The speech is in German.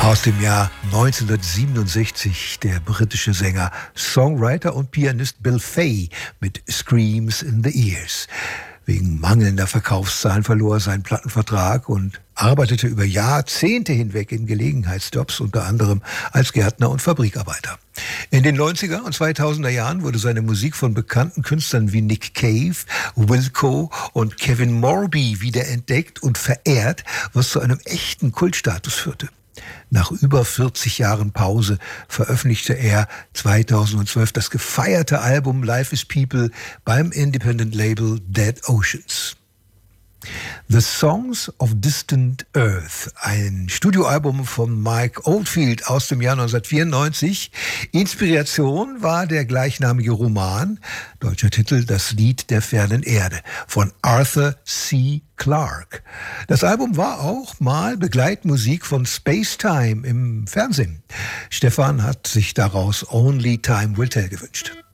Aus dem Jahr 1967 der britische Sänger, Songwriter und Pianist Bill Fay mit Screams in the Ears. Wegen mangelnder Verkaufszahlen verlor er seinen Plattenvertrag und arbeitete über Jahrzehnte hinweg in Gelegenheitsjobs, unter anderem als Gärtner und Fabrikarbeiter. In den 90er und 2000er Jahren wurde seine Musik von bekannten Künstlern wie Nick Cave, Wilco und Kevin Morby wiederentdeckt und verehrt, was zu einem echten Kultstatus führte. Nach über 40 Jahren Pause veröffentlichte er 2012 das gefeierte Album Life is People beim Independent-Label Dead Oceans. The Songs of Distant Earth, ein Studioalbum von Mike Oldfield aus dem Jahr 1994. Inspiration war der gleichnamige Roman, deutscher Titel Das Lied der fernen Erde, von Arthur C. Clarke. Das Album war auch mal Begleitmusik von Space Time im Fernsehen. Stefan hat sich daraus Only Time Will Tell gewünscht.